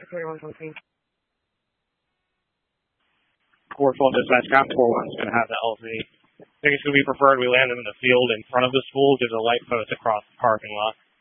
Course 1 dispatch, Cap 4-1's going to have the LZ. I think it's going to be preferred we land them in the field in front of the school. There's a light post across the parking lot.